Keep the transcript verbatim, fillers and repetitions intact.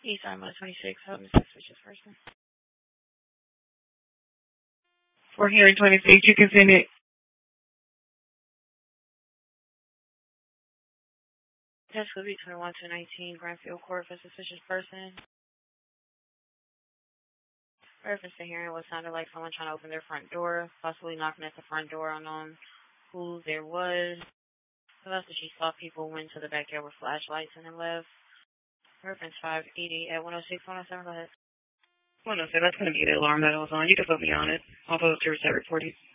East Side twenty-six, help me suspicious person. For hearing twenty-six, you can send it. That's could be twenty-one to nineteen, Granfield Court for suspicious person. Reference to hearing what sounded like someone trying to open their front door, possibly knocking at the front door, unknown who there was. So that's when she saw people went to the backyard with flashlights and then left. Reference five eighty at one oh six, one oh seven, go ahead. one oh seven, that's going to be the alarm that I was on. You can put me on it. I'll post to reset reporting.